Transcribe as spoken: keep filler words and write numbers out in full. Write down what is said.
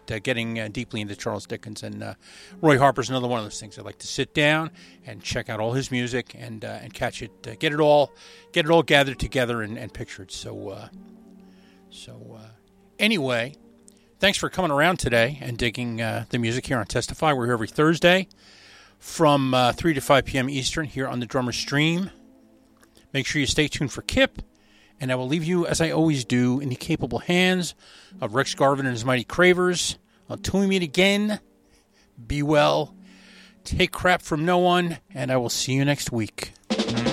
about uh, getting uh, deeply into Charles Dickens. And uh, Roy Harper's another one of those things. I like to sit down and check out all his music and uh, and catch it, uh, get it all, get it all gathered together and, and pictured. So, uh, so uh, anyway, thanks for coming around today and digging uh, the music here on Testify. We're here every Thursday from uh, three to five p.m. Eastern here on the Drummer Stream. Make sure you stay tuned for Kip. And I will leave you, as I always do, in the capable hands of Rex Garvin and his Mighty Cravers. Until we meet again, be well, take crap from no one, and I will see you next week.